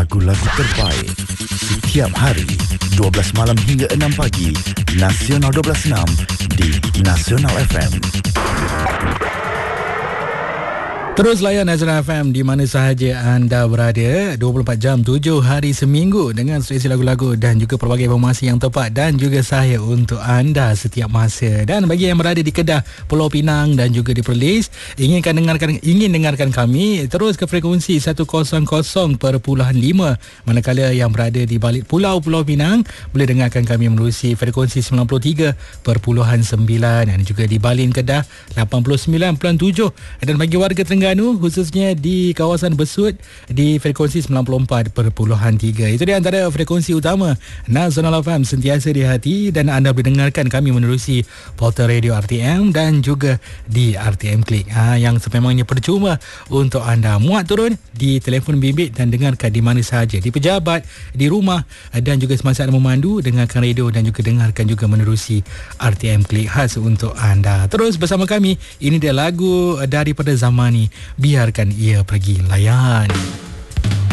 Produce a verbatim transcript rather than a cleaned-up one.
lagu-lagu terbaik setiap hari dua belas malam hingga enam pagi. Nasional dua belas enam di Nasional F M. Terus layan Nasional F M di mana sahaja anda berada, dua puluh empat jam, tujuh hari seminggu dengan selesa lagu-lagu dan juga pelbagai informasi yang tepat dan juga saya untuk anda setiap masa. Dan bagi yang berada di Kedah, Pulau Pinang dan juga di Perlis, inginkan dengarkan ingin dengarkan kami, terus ke frekuensi seratus perpuluhan lima. Manakala yang berada di balik Pulau-Pulau Pinang boleh dengarkan kami menerusi frekuensi sembilan puluh tiga perpuluhan sembilan dan juga di Balin Kedah lapan puluh sembilan perpuluhan tujuh. Dan bagi warga Terengganu khususnya di kawasan Besut di frekuensi sembilan puluh empat perpuluhan tiga. Itu dia antara frekuensi utama Nasional F M, sentiasa di hati, dan anda boleh dengarkan kami menerusi portal radio R T M dan juga di R T M Click, ha, yang sememangnya percuma untuk anda muat turun di telefon bimbit dan dengarkan di mana sahaja, di pejabat, di rumah, dan juga semasa anda memandu, dengarkan radio dan juga dengarkan juga menerusi R T M Click khas untuk anda. Terus bersama kami, ini dia lagu daripada Zamani, biarkan ia pergi, layan.